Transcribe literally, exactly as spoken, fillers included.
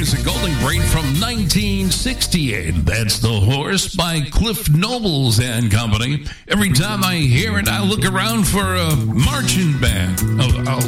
is a Golden Great from nineteen sixty-eight. That's The Horse by Cliff Nobles and Company. Every time I hear it, I look around for a marching band. Oh, I'll